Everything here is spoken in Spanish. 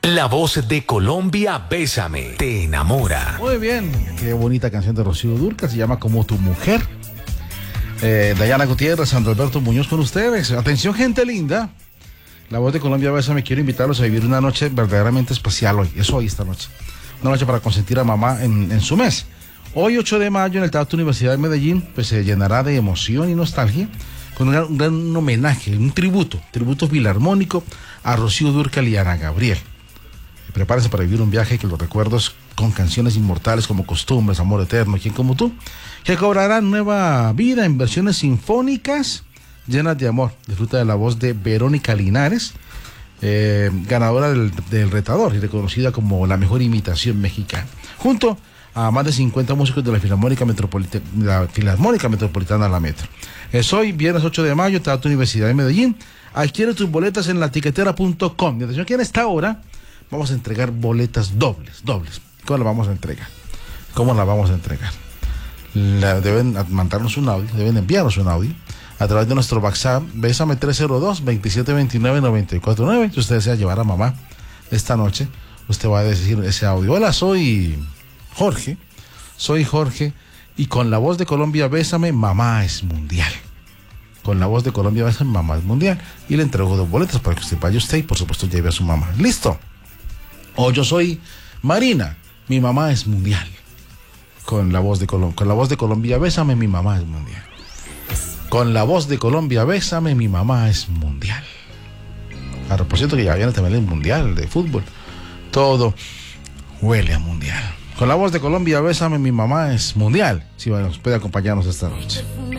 La voz de Colombia, Bésame, te enamora. Muy bien, qué bonita canción de Rocío Dúrcal, se llama Como tu mujer. Dayana Gutiérrez, Sandro Alberto Muñoz con ustedes. Atención, gente linda. La voz de Colombia, Bésame, quiero invitarlos a vivir una noche verdaderamente especial hoy. Es hoy, esta noche. Una noche para consentir a mamá en su mes. Hoy, 8 de mayo, en el Teatro Universidad de Medellín, pues se llenará de emoción y nostalgia con un gran homenaje, un tributo filarmónico a Rocío Dúrcal y Ana Gabriel. Prepárense para vivir un viaje que los recuerdos con canciones inmortales como Costumbres, Amor Eterno, Quien como tú, que cobrarán nueva vida en versiones sinfónicas llenas de amor. Disfruta de la voz de Verónica Linares, ganadora del Retador y reconocida como la mejor imitación mexicana, junto a más de 50 músicos de la Filarmónica Metropolitana La Metro. Es hoy, viernes 8 de mayo, Teatro Universidad de Medellín. Adquiere tus boletas en latiquetera.com. Y atención que en esta hora vamos a entregar boletas dobles. ¿Cómo las vamos a entregar? Deben mandarnos un audio, deben enviarnos un audio a través de nuestro WhatsApp, Bésame 302-2729-949. Si usted desea llevar a mamá esta noche, usted va a decir ese audio. Hola, soy Jorge, y con la voz de Colombia, Bésame, mamá es mundial. Con la voz de Colombia, Bésame, mamá es mundial. Y le entrego 2 boletas para que usted vaya usted y por supuesto lleve a su mamá. ¿Listo? O yo soy Marina, mi mamá es mundial. Con la voz de Colombia, Bésame, mi mamá es mundial. Con la voz de Colombia, Bésame, mi mamá es mundial. A propósito que ya viene también el mundial de fútbol. Todo huele a mundial. Con la voz de Colombia, Bésame, mi mamá es mundial. Si bueno, puede acompañarnos esta noche.